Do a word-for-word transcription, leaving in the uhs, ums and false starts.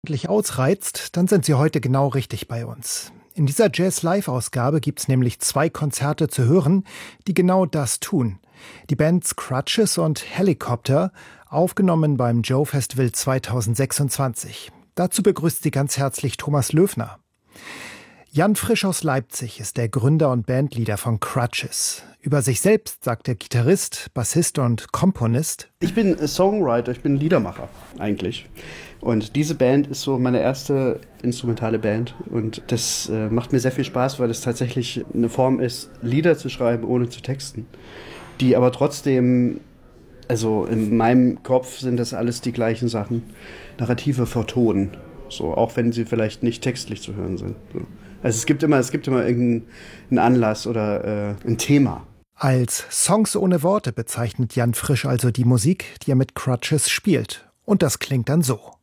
Ordentlich ausreizt, dann sind Sie heute genau richtig bei uns. In dieser Jazz-Live-Ausgabe gibt's nämlich zwei Konzerte zu hören, die genau das tun. Die Bands Crutches und Helicopter, aufgenommen beim Joe Festival zweitausendsechsundzwanzig. Dazu begrüßt Sie ganz herzlich Thomas Löfner. Jan Frisch aus Leipzig ist der Gründer und Bandleader von Crutches. Über sich selbst sagt der Gitarrist, Bassist und Komponist: Ich bin Songwriter, ich bin Liedermacher eigentlich. Und diese Band ist so meine erste instrumentale Band. Und das äh, macht mir sehr viel Spaß, weil es tatsächlich eine Form ist, Lieder zu schreiben, ohne zu texten. Die aber trotzdem, also in meinem Kopf sind das alles die gleichen Sachen, Narrative vertonen. So, auch wenn sie vielleicht nicht textlich zu hören sind. So. Also es gibt immer, es gibt immer irgendeinen Anlass oder äh, ein Thema. Als Songs ohne Worte bezeichnet Jan Frisch also die Musik, die er mit Crutches spielt. Und das klingt dann so.